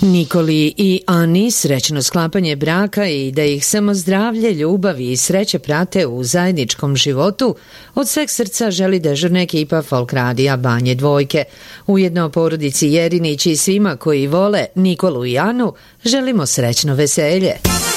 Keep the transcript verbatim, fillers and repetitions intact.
Nikoli i Ani srećno sklapanje braka i da ih samo zdravlje, ljubav i sreće prate u zajedničkom životu, od sveg srca želi dežurna ekipa Folk radija Banje Dvojke. Ujedno porodici Jerinić i svima koji vole Nikolu i Anu želimo srećno veselje.